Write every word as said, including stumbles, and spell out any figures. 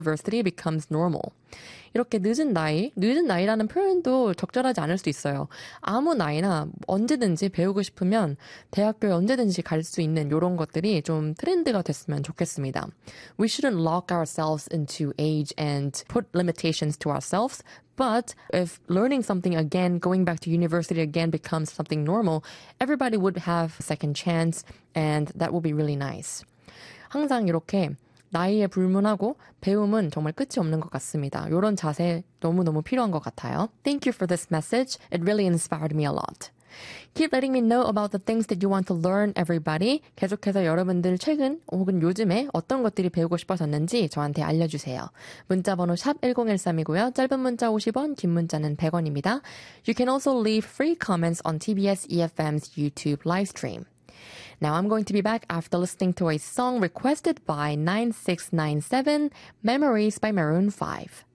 university becomes normal. 이렇게 늦은 나이, 늦은 나이라는 표현도 적절하지 않을 수도 있어요. 아무 나이나 언제든지 배우고 싶으면 대학교에 언제든지 갈 수 있는 이런 것들이 좀 트렌드가 됐으면 좋겠습니다. We shouldn't lock ourselves into age and put limitations to ourselves. But if learning something again, going back to university again becomes something normal, everybody would have a second chance and that will be really nice. 항상 이렇게 나이에 불문하고 배움은 정말 끝이 없는 것 같습니다. 이런 자세 너무너무 필요한 것 같아요. Thank you for this message. It really inspired me a lot. Keep letting me know about the things that you want to learn, everybody. 계속해서 여러분들 최근 혹은 요즘에 어떤 것들이 배우고 싶어졌는지 저한테 알려주세요. 문자번호 샵 일공일삼이고요. 짧은 문자 오십 원, 긴 문자는 백 원입니다. You can also leave free comments on 티비에스 이에프엠's YouTube livestream. Now I'm going to be back after listening to a song requested by nine six nine seven, Memories by Maroon five.